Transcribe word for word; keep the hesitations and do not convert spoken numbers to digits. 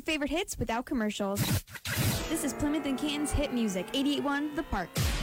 favorite hits without commercials. This is Plymouth and Canton's Hit Music, eighty-eight point one The Park.